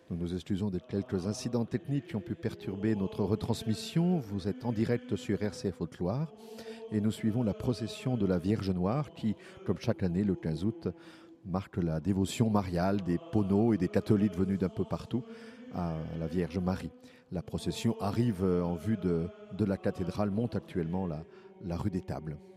Nous nous excusons de quelques incidents techniques qui ont pu perturber notre retransmission. Vous êtes en direct sur RCF Haute-Loire et nous suivons la procession de la Vierge Noire qui, comme chaque année, le 15 août, marque la dévotion mariale des Poneaux et des catholiques venus d'un peu partout à la Vierge Marie. La procession arrive en vue de la cathédrale, monte actuellement la rue des Tables.